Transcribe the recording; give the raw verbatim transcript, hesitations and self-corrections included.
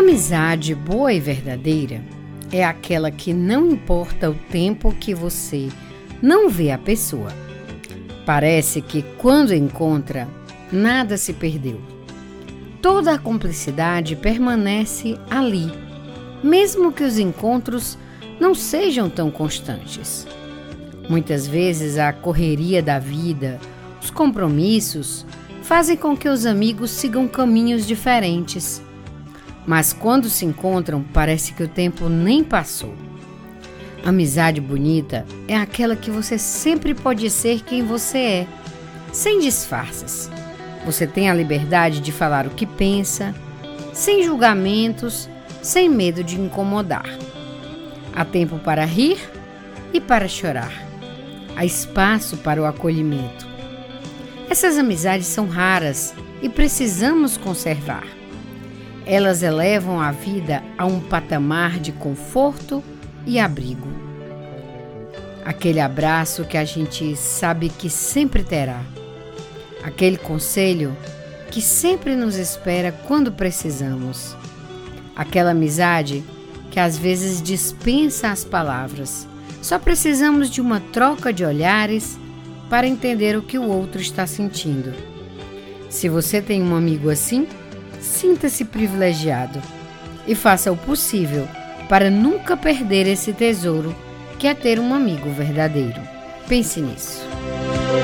Amizade boa e verdadeira é aquela que não importa o tempo que você não vê a pessoa. Parece que quando encontra, nada se perdeu. Toda a cumplicidade permanece ali, mesmo que os encontros não sejam tão constantes. Muitas vezes a correria da vida, os compromissos, fazem com que os amigos sigam caminhos diferentes. Mas quando se encontram, parece que o tempo nem passou. Amizade bonita é aquela que você sempre pode ser quem você é, sem disfarces. Você tem a liberdade de falar o que pensa, sem julgamentos, sem medo de incomodar. Há tempo para rir e para chorar. Há espaço para o acolhimento. Essas amizades são raras e precisamos conservar. Elas elevam a vida a um patamar de conforto e abrigo. Aquele abraço que a gente sabe que sempre terá. Aquele conselho que sempre nos espera quando precisamos. Aquela amizade que às vezes dispensa as palavras. Só precisamos de uma troca de olhares para entender o que o outro está sentindo. Se você tem um amigo assim, sinta-se privilegiado e faça o possível para nunca perder esse tesouro que é ter um amigo verdadeiro. Pense nisso.